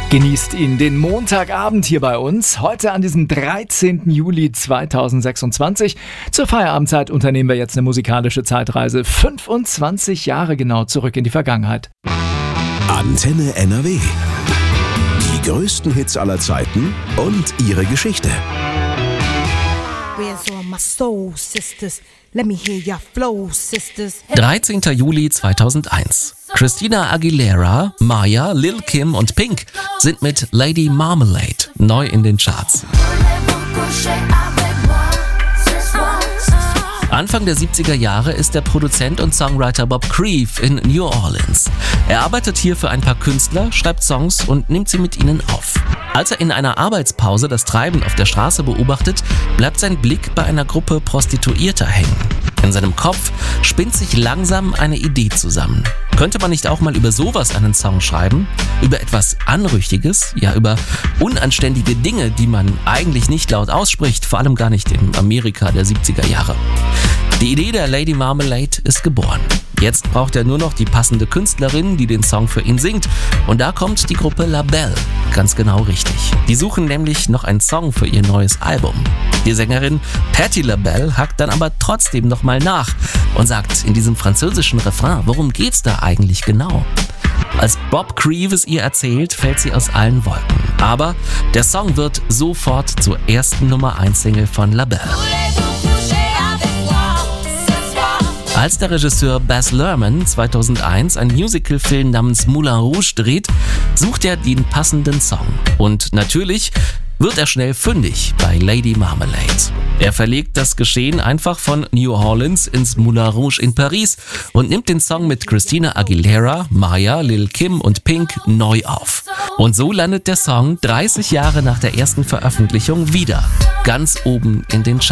Genießt ihn den Montagabend hier bei uns. Heute an diesem 13. Juli 2026. Zur Feierabendzeit unternehmen wir jetzt eine musikalische Zeitreise. 25 Jahre genau zurück in die Vergangenheit. Antenne NRW. Die größten Hits aller Zeiten und ihre Geschichte. Where's all my soul sisters? Let me hear your flow, sisters. 13. Juli 2001. Christina Aguilera, Maya, Lil Kim und Pink sind mit Lady Marmalade neu in den Charts. Anfang der 70er Jahre ist der Produzent und Songwriter Bob Creve in New Orleans. Er arbeitet hier für ein paar Künstler, schreibt Songs und nimmt sie mit ihnen auf. Als er in einer Arbeitspause das Treiben auf der Straße beobachtet, bleibt sein Blick bei einer Gruppe Prostituierter hängen. In seinem Kopf spinnt sich langsam eine Idee zusammen. Könnte man nicht auch mal über sowas einen Song schreiben? Über etwas Anrüchiges? Ja, über unanständige Dinge, die man eigentlich nicht laut ausspricht, vor allem gar nicht in Amerika der 70er Jahre. Die Idee der Lady Marmalade ist geboren. Jetzt braucht er nur noch die passende Künstlerin, die den Song für ihn singt. Und da kommt die Gruppe LaBelle ganz genau richtig. Die suchen nämlich noch einen Song für ihr neues Album. Die Sängerin Patti LaBelle hakt dann aber trotzdem nochmal nach und sagt in diesem französischen Refrain, worum geht's da eigentlich genau? Als Bob Creve es ihr erzählt, fällt sie aus allen Wolken. Aber der Song wird sofort zur ersten Nummer-1-Single von LaBelle. Als der Regisseur Baz Luhrmann 2001 einen Musicalfilm namens Moulin Rouge dreht, sucht er den passenden Song. Und natürlich wird er schnell fündig bei Lady Marmalade. Er verlegt das Geschehen einfach von New Orleans ins Moulin Rouge in Paris und nimmt den Song mit Christina Aguilera, Maya, Lil Kim und Pink neu auf. Und so landet der Song 30 Jahre nach der ersten Veröffentlichung wieder ganz oben in den Charts.